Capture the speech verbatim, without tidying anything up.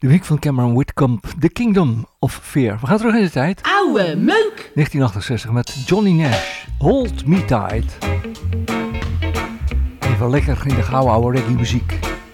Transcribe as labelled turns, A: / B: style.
A: De week van Cameron Whitcomb, The Kingdom of Fear. We gaan terug in de tijd.
B: Oude meuk!
A: negentien achtenzestig met Johnny Nash. Hold Me Tight. Even lekker in de gouden oude reggae muziek.